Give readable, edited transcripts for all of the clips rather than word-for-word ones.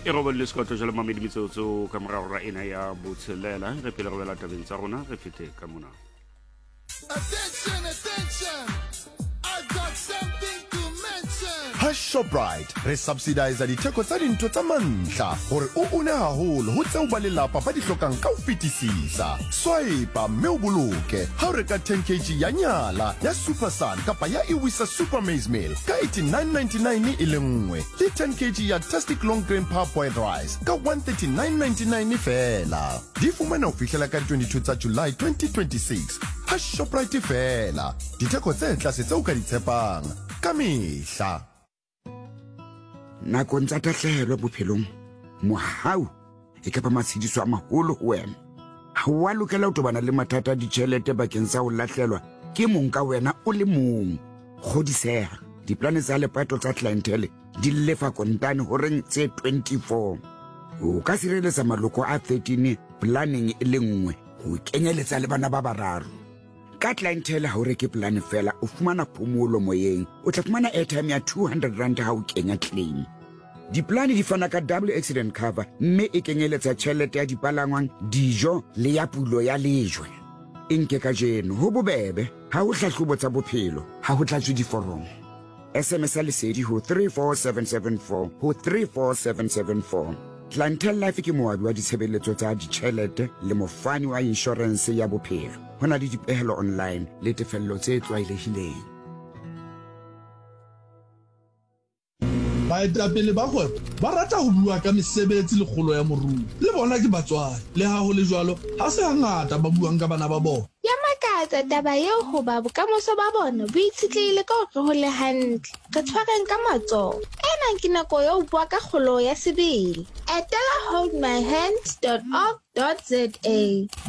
e go bolle sekotlo jalo mamedi metsotso ka morago ra ena ya botshelela re pele go bela tabeng tsa rona re fete ka mona. Attention, attention! I've got something to mention! Ha Shoprite re subsidize ditheko tsa dintho tsa mantlha gore o une haholo ho tseo ba lelapa ba di hlokang ka ho fetisisa. Swipe mme o boloke ha o reka 10 kg ya nyala ya Super Sun kapa ya Iwisa Super Maize Meal ka 89.99 e le nngwe le 10 kg ya Tastic Long Grain Parboiled Rice ka 139.99 fela. Di fumana ho fihlela ka 22 tsa July 2026. Ha Shoprite fela ditheko tse tlase tseo ka di tshepang ka mehla. Nakong tsa tahlehelo bophelong mohau e ka ba matshediso a maholo ho wena. Ha wa lokela ho tobana le mathata a ditjhelete bakeng sa ho lahlelwa ke mong ka wena o le mong. Kgodiseha diplane tsa lepato tsa clientele di lefa kontane ho reng tse 24. O ka sireletsa maloko a 13 planning e le nngwe ho kenyeletsa le bana ba bararo. Ka clientele ha o reke plan fela o fumana phomolo moyeng o tla fumana airtime ya 200 rand ha o kenya claim. Diplane di fana ka double accident cover mme e kenyeletsa tjhelete ya dipalangwang dijo le ya pulo ya lejwe. Nke ka jeno ho bobebe ha o hlahlobo tsa bophelo ha ho tlatswe diforomo. SMS lesedi ho 34774 ho 34774. Clientele Life ke moabi wa ditshebeletso tsa ditjhelete le mofani wa insurance ya bophelo. Hona le dipehelo online le tefello tse tlwaelehileng. Baetapele ba kgwebo ba rata ho bua ka mesebetsi le kgolo ya moruo. Le bona ke batswadi le ha ho le jwalo ha se hangata ba buang ka bana ba bona. Ya makatsa taba eo ho ba bokamoso ba bona bo itshetlehile ka hore ho le hantle re tshwareng ka matsoho. Ena ke nako ya ho bua ka kgolo ya sebele. Etela holdmyhands.org.za.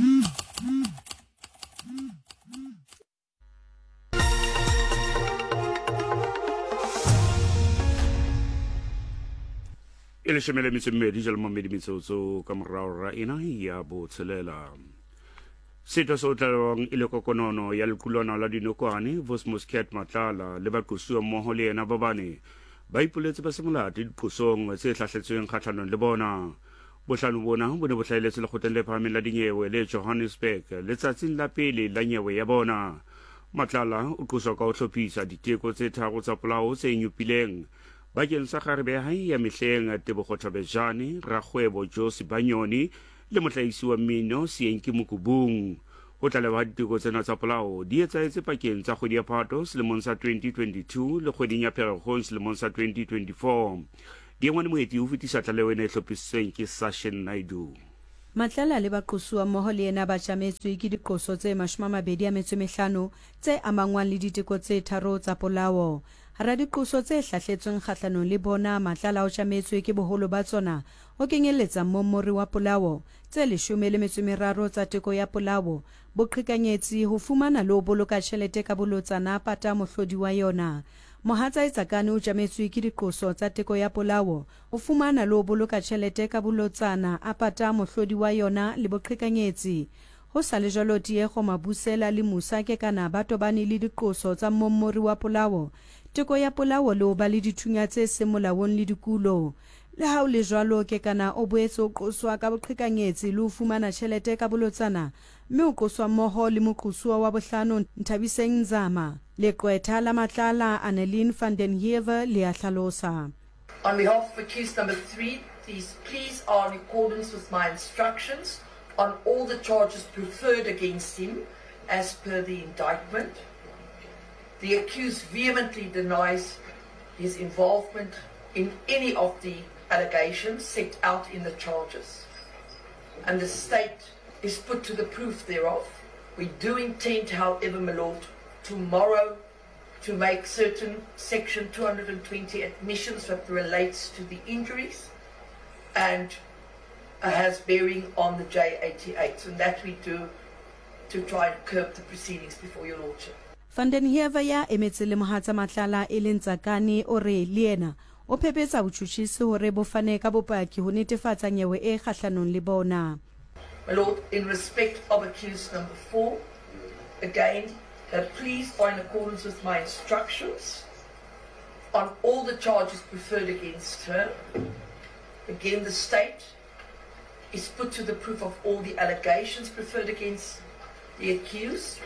E le shemele mmedi jalo mamedi metsotso ka morao ra ena ya botshelela. Setho se o tlalewang e le kokonono ya lekulwana la dinokwane Vosmos Cat Matlala le baqosuwa mmoho le yena ba bane ba ipoletse ba semolate diphosong tse hlahletsweng kgatlhanong le bona. Bohlano bona bo ne bo hlaheletse lekgotleng le phahameng la dinyewe le Johannesburg letsatsing la pele la nyewe ya bona. Matlala o qoswa ka ho hlophisa diteko tse tharo tsa polao tse nyupileng bakeng sa kgarebe ya mehleng Tebogo Thabejane, rakgwebo Josi Banyoni le mohlahisi wa mmino Sienki Mokubung. Ho tlalewa diteko tsena tsa polao di etsahetse pakeng tsa kgwedi ya Phato selemong sa 2022 le kgweding ya Pherekgong selemong sa 2024. Diengwane moeti o fetisa tlaleho ena e hlophisitsweng ke Sashin Naidu. Matlala le baqosuwa mmoho le yena ba tjametswe ke diqoso tse 25 tse amangwang le diteko tse tharo tsa polao. Hara diqoso tse hlahletsweng kgahlanong le bona Matlala o tjametswe ke boholo ba tsona o kenyeletsa mommori wa polao tse 13 tsa teko ya polao boqhekanyetsi ho fumana le ho boloka tjhelete ka bolotsana pata mohlodi wa yona. Mohatsa Tsakane o tjametswe ke diqoso tsa teko ya polao o fumana le ho boloka tjhelete ka bolotsana a pata mohlodi wa yona le boqhekanyetsi. Ho sa le jwalo Tiego Mabusela le Musa ke kana ba tobane le diqoso tsa mommori wa polao teko ya polao le ho ba le dithunya tse semolaong le dikulo. Le ha o le jwalo ke kana o boetse o qoswa ka boqhekanyetsi le ho fumana tjhelete ka bolotsana mme o qoswa mmoho le moqosuwa wa bohlano Nthabiseng Nzama. Leqwetha la Matlala Annelien van den Heever le a hlalosa. On behalf of accused number 3, these pleas are in accordance with my instructions on all the charges preferred against him as per the indictment. The accused vehemently denies his involvement in any of the allegations set out in the charges, and the state is put to the proof thereof. We do intend, however, my lord, tomorrow to make certain section 220 admissions that relates to the injuries and has bearing on the J88, and that we do to try and curb the proceedings before your lordship. Van den Heever ya emetse le mohatsa Matlala e leng Tsakane o re le yena o phepetsa botjhutjhisi hore bo fane ka bopaki ho netefatsa nyewe e kgahlanong le bona. My lord, in respect of accused number 4, again, her pleas are in accordance with my instructions on all the charges preferred against her. Again, the state is put to the proof of all the allegations preferred against the accused.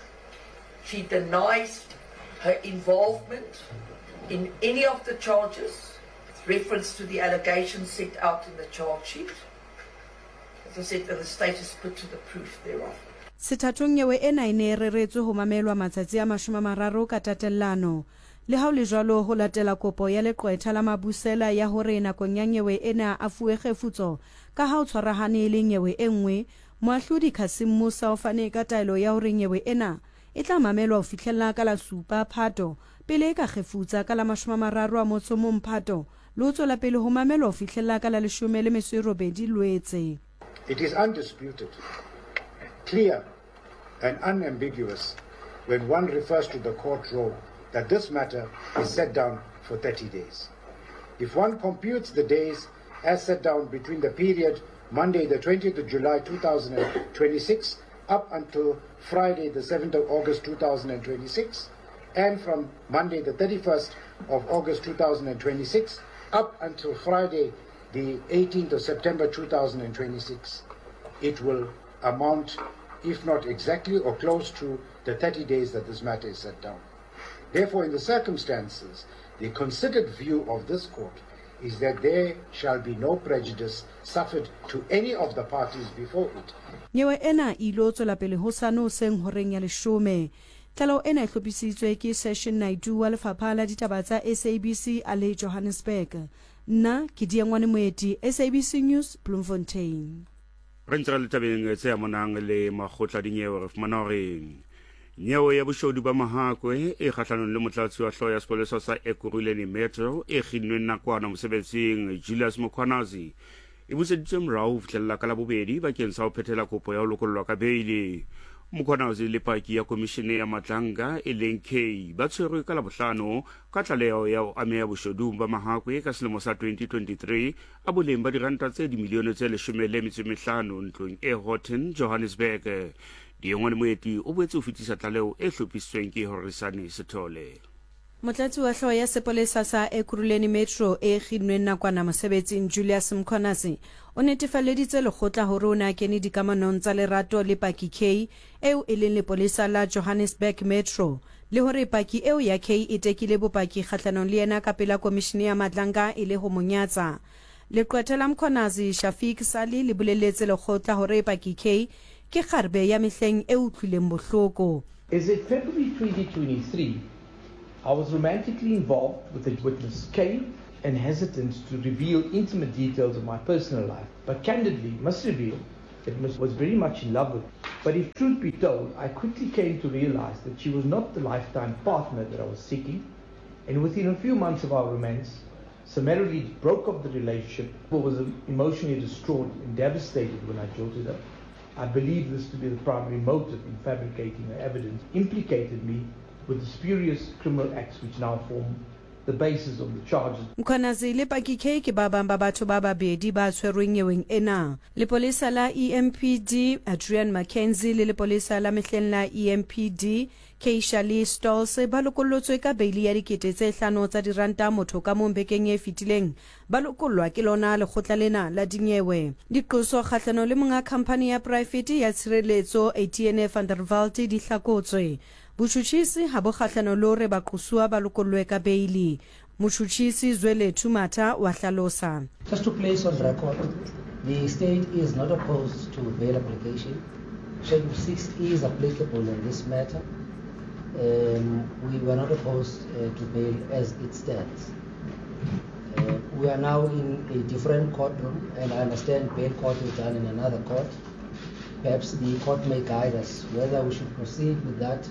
She denies her involvement in any of the charges with reference to the allegations set out in the charge sheet. As I said, the state is put to the proof thereof. Sethatong nyewe ena ine e reretswe ho mamelwa matsatsi a 30 ka tatellano. Le ha le jwalo ho latela kopo ya leqwetha la mabusela ya hore nakong ya nyewe ena a fuwe kgefutso ka ha o tshwarahane le nyewe e nngwe, moahlodi Kasim Musa o fane ka taelo ya hore nyewe ena e tla mamelwa ho fihlella ka la 7 Phato pele e ka kgefutsa ka la 31 Phato le ho tswela pele ho mamelwa ho fihlella ka la 18 Loetse. It is undisputed, clear and unambiguous when one refers to the court roll that this matter is set down for 30 days. If one computes the days as set down between the period Monday the 20th of July 2026 up until Friday the 7th of August 2026 and from Monday the 31st of August 2026 up until Friday the 18th of September 2026, it will amount, if not exactly or close to, the 30 days that this matter is set down. Therefore, in the circumstances, the considered view of this court is that there shall be no prejudice suffered to any of the parties before it. Nyewe ena ilo tswela pele ho sano seng horeng ya 10. Tlalo ena e hlopisitswe ke Session Naidu wa Lefapha la Ditaba tsa SABC a le Johannesburg. Nna ke Diangwane Moeti, SABC News, Bloemfontein. Re ntse le tabeng tse amonang le makgotla dinyewe re fumana hore nyewe ya boshodu ba mahakwe e kgahlanong le motlatsi wa hlooho ya sepolesa sa Ekurhuleni Metro e kginnweng nakwana mosebetsing Julius Mkhwanazi e buseditswe morao ho fihlella ka la bobedi bakeng sa ho phethela kopo ya ho lokollwa ka beili. Mkhwanazi le paki ya komishene ya Matlanga e leng K ba tshwerwe ka la bohlano ka tlaleho ya ho ameha boshodu ba mahakwe ka selemo sa 2023 a boleng ba diranta tse dimilione tse 15 ntlong e Horton, Johannesburg. Diangwane Moeti o boetse ho fetisa tlaleho e hlophisitsweng ke Horisane Sithole. Motlatsi wa hlooho ya sepolesa sa Ekurhuleni Metro e kginnweng nakwana mosebetsing Julius Mkhwanazi o netefaleditse lekgotla hore o na kene dikamanong tsa lerato le paki K eo e leng lepolesa la Johannesburg Metro le hore paki eo ya K e tekile bopaki kgahlanong le yena ka pela komishene ya Matlanga e le ho monyatsa. Leqwetha la Mkhwanazi Shafiq Sali le boleletse lekgotla hore paki K ke kgarbe ya mehleng e utlwileng bohloko. Is it February 2023? I was romantically involved with the witness K and hesitant to reveal intimate details of my personal life, but candidly must reveal that I was very much in love with her. But if truth be told, I quickly came to realize that she was not the lifetime partner that I was seeking, and within a few months of our romance, summarily broke off the relationship. I was emotionally distraught and devastated when I jilted her. I believe this to be the primary motive in fabricating her evidence, implicated me with the spurious criminal acts which now form the basis of the charges. Mkhwanazi le paki K ke ba bang ba batho ba babedi ba tshwerweng nyeweng ena. Lepolesa la EMPD Adrian Mackenzie le lepolesa la mehleng la EMPD Keishali Stolse ba lokollotswe ka beili ya R5,000 tsa diranta motho ka mong bekeng e fetileng ba lokollwa ke lona lekgotla lena la dinyewe. Diqoso kgahlano le monga khampani ya private ya tshireletso ATN van der Walt di hlakotswe. Botjhutjhisi ha bo kgahlano le hore baqosuwa ba lokollwe ka beili. Motjhutjhisi Zwele Thumata wa hlalosa. Just to place on record, the state is not opposed to bail application. Schedule 6 is applicable in this matter. We were not opposed to bail as it stands. We are now in a different courtroom, and I understand bail court is done in another court. Perhaps the court may guide us whether we should proceed with that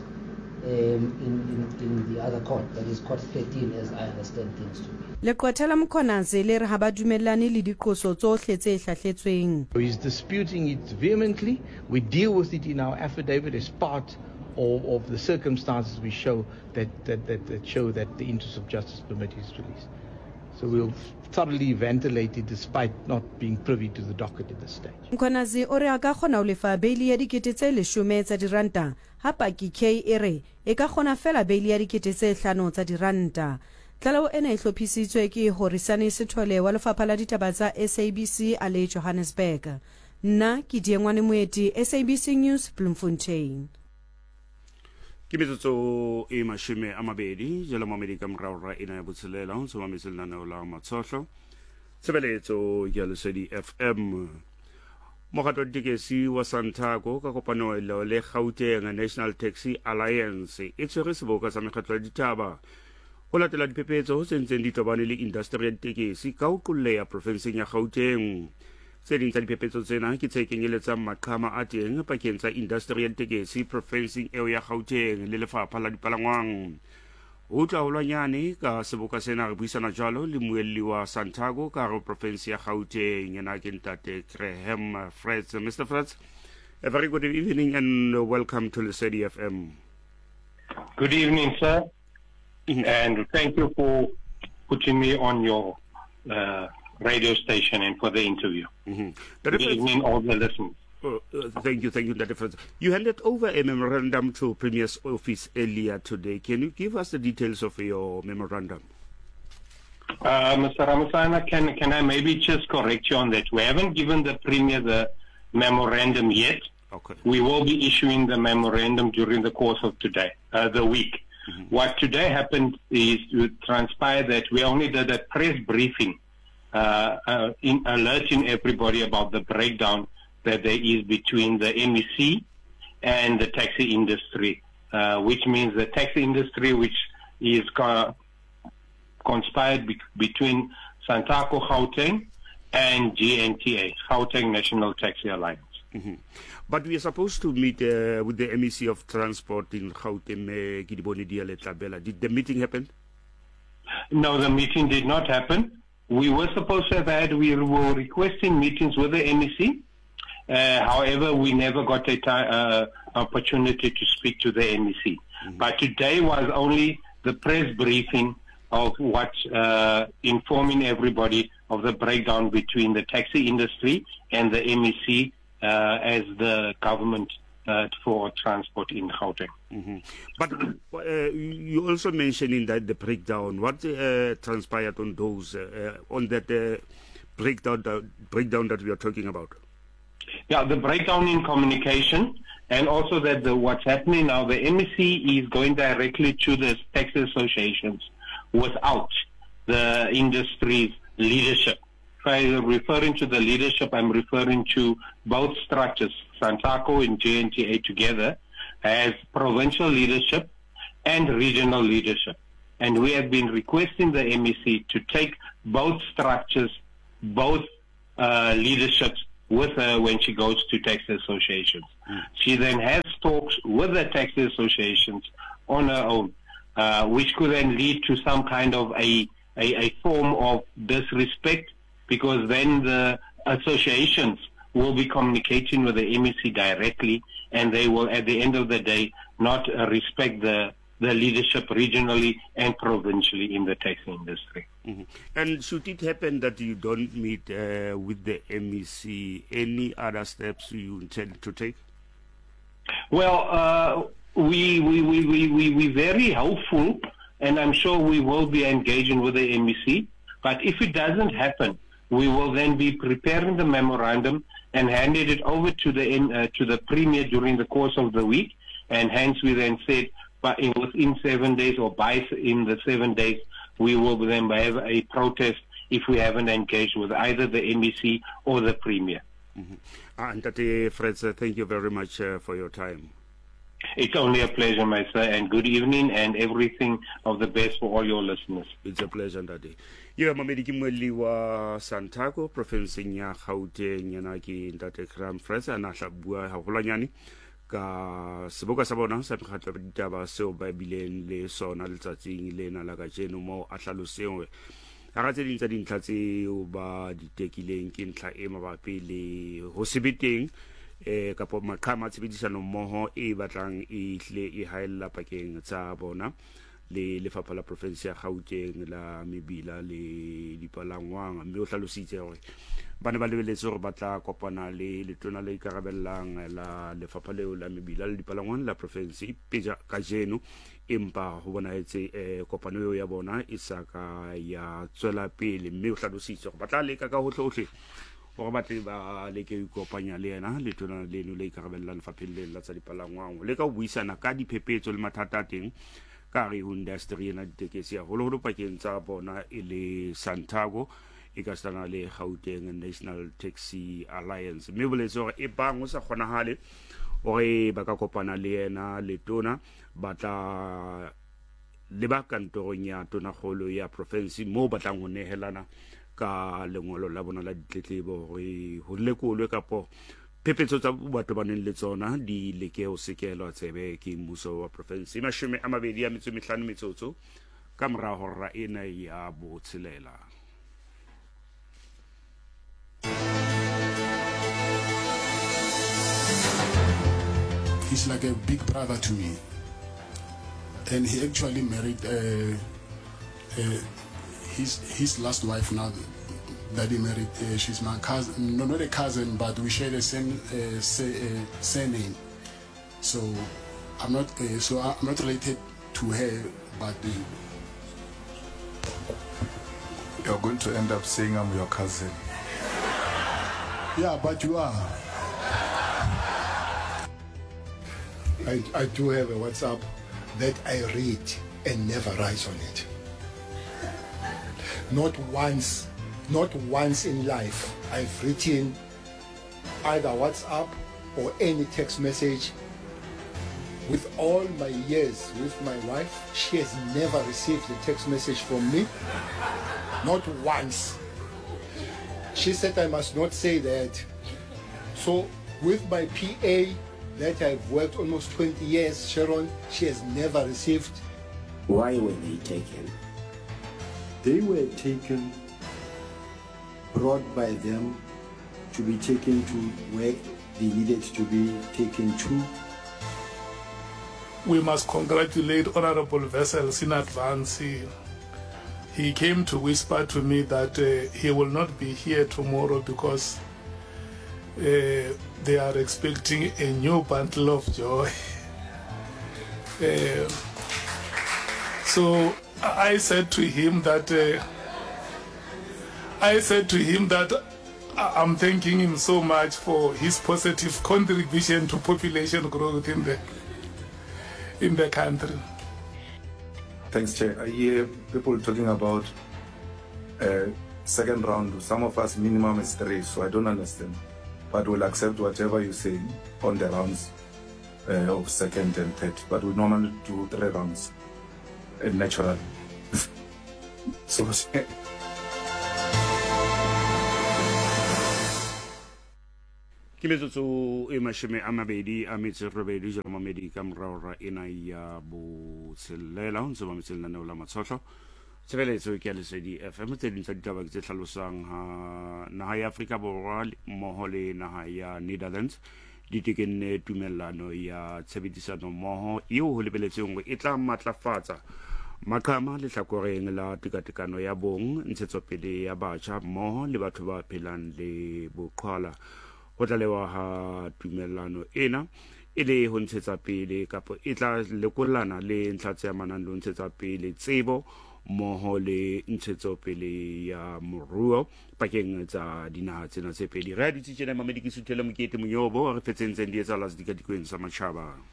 in the other court, that is court 13 as I understand things to be. Leqwetha la Mkhwanazi le re ha ba dumellane le diqoso tsohle tse hlahletsweng. He's disputing it vehemently. We deal with it in our affidavit as part of the circumstances we show that show that the interests of justice permit his release. So we'll thoroughly ventilate it despite not being privy to the docket at this stage. Mkhwanazi o re a ka kgona ho lefa beili ya R10,000 tsa diranta ha paki K e re e ka kgona fela beili ya R5,000 tsa diranta. Tlaleho ena e hlophisitswe ke Horisane Sithole wa Lefapha la Ditaba tsa SABC a le Johannesburg. Nna ke Diengwane Moeti, SABC News, Bloemfontein. Ke metsotso e mashome a mabedi jela mamedi ka morao ena ya botshelela ho tsoma meselana la matsohlo tshebeletso ya Lesedi FM. Mogato Dikesi wa Santaco ka kopano le Gauteng National Taxi Alliance e tshwere seboka sa mekgatlo ya ditaba ho latela diphephetso ho sentseng ditobane le industry ya tekesi ka ho qolleha provinseng ya Gauteng. Tse ding tsa diphephetso tsena ke tse kenyeletsang maqhama a teng pakeng tsa industry ya tekesi provinseng eo ya Gauteng le lefapha la dipalangwang. Ho tla holwanyane ka seboka sena re buisana jwalo le moelli wa Santaco ka hara province ya Gauteng yena ke ntate Graham Frets. Mr. Frets, a very good evening and welcome to Lesedi FM. Good evening, sir, and thank you for putting me on your radio station and for the interview. Good evening, all the listeners. Thank you, Dr. Frets. You handed over a memorandum to Premier's office earlier today. Can you give us the details of your memorandum? Mr. Ramasana, can I maybe just correct you on that? We haven't given the Premier the memorandum yet. Okay. We will be issuing the memorandum during the course of today, the week. What today happened is it transpired that we only did a press briefing in alerting everybody about the breakdown that there is between the MEC and the taxi industry, which means the taxi industry, which is conspired between Santaco Gauteng and GNTA, Gauteng National Taxi Alliance. But we are supposed to meet with the MEC of Transport in Gauteng, Gidiboni Dialetlabela. Did the meeting happen? No, the meeting did not happen. We were supposed to have had, we were requesting meetings with the MEC. However, we never got a opportunity to speak to the MEC. But today was only the press briefing of what informing everybody of the breakdown between the taxi industry and the MEC as the government for transport in Gauteng. But you also mentioned in that the breakdown. What transpired on those on that breakdown that we are talking about? Yeah, the breakdown in communication, and also that what's happening now, the MEC is going directly to the taxi associations without the industry's leadership. If I'm referring to the leadership, I'm referring to both structures, Santaco and GNTA together, as provincial leadership and regional leadership. And we have been requesting the MEC to take both structures, both leaderships, with her when she goes to taxi associations. She then has talks with the taxi associations on her own, which could then lead to some kind of a form of disrespect, because then the associations will be communicating with the MEC directly, and they will, at the end of the day, not respect the leadership regionally and provincially in the taxi industry. And should it happen that you don't meet with the MEC, any other steps you intend to take? Well, we're very hopeful, and I'm sure we will be engaging with the MEC. But if it doesn't happen, we will then be preparing the memorandum and handing it over to the Premier during the course of the week. And hence we then said, but within 7 days or in the 7 days, we will then have a protest if we haven't engaged with either the MEC or the Premier. And Tate Frets, thank you very much for your time. It's only a pleasure, my sir, and good evening and everything of the best for all your listeners. It's a pleasure, Tate. Yeah, Mamedi Kimweli wa Santaco, provinceng ya Gauteng, yana ki Tate Graham Frets, ana tla bua haholwanyane ka seboka sa bona sa mekgatlo ya ditaba seo ba bileng le sona letsatsing lena la kajeno mo a hlaloseng ga tse ding tsa dintlha tseo ba ditekileng ke ntlha e mabapi le ho sebeteng kapo maqhama tshebedisano mmoho e batlang e hle e haella pakeng tsa bona le lefapha la province ya Gauteng la mebila le dipalangwang mme o hlalositse gore ba ne ba lebeletse gore ba tla kopana le letona le ikarabellang la lefapha leo la mebila le dipalangwang la province peja ka jeno empa go bonaetse kopano eo ya bona e sa ka ya tswela pele mme o hlalositse gore ba tla leka ka hotlhotlhe gore ba tle ba leke go kopanya le yena letona leno le ikarabellang lefapheng le la tsa dipalangwang le ka go buisana ka diphephetso le mathata a teng ka re ho industry ena ditekesi ya holo pakeng tsa bona e le Santago e ka stana le Gauteng National Taxi Alliance mme boletse gore e bang o sa kgonahale gore ba ka kopana le yena letona ba tla le ba kantorong ya tonakgolo ya province mo ba tlang ho nehelana ka lengolo la bona la ditletlebo gore ho lekolwe kapo phephetso tsa batho ba neng le tsona di leke ho sekelwa tsebe ke mmuso wa province 25 metsotso ka mora hora ena ya botshelela. He's like a big brother to me, and he actually married his last wife now that he married. She's my cousin, no, not a cousin, but we share the same surname. So I'm not related to her, but you're going to end up saying I'm your cousin. Yeah, but you are. I do have a WhatsApp that I read and never write on it. Not once in life I've written either WhatsApp or any text message. With all my years with my wife, she has never received a text message from me. Not once. She said I must not say that. So with my PA that I've worked almost 20 years, Sharon, she has never received. Why were they taken? They were taken, brought by them to be taken to where they needed to be taken to. We must congratulate Honorable Wessels in advance. He came to whisper to me that he will not be here tomorrow because they are expecting a new bundle of joy. So I said to him that I'm thanking him so much for his positive contribution to population growth in the country. Thanks, Chair. I hear people talking about second round. Some of us minimum is 3, so I don't understand. But we'll accept whatever you say on the rounds of second and third. But we normally do 3 rounds, naturally. So. Ke metsotso e mashome a mabedi a metso robedi jalo mamedi ka morara ena ya botshelela ntse ba metselana ne ola matshotlo tshebeletso ke ya Lesedi FM tse dintsa ditaba tse hlalosang ha naha ya Afrika Borwa mmoho le naha ya Netherlands di tekenne tumellano ya tshebedisano mmoho eo ho lebeletsweng hore e tla matlafatsa makama le hlakoreng la tekatekano ya bong ntshetsopele ya batjha mmoho le batho ba phelang le boqhwala go tla lewa ha tumellano ena e le ho ntshetsa pele kapo e tla lekolana le ntlha tse amanang le ntshetsa pele tsebo mmoho le ntshetsopele ya moruo pakeng tsa dinaha tsena tse pedi re a ditse tjena mamedi ke suthele mokete monyobo re fetsentseng di etsahala sedikadikweng sa matjhaba.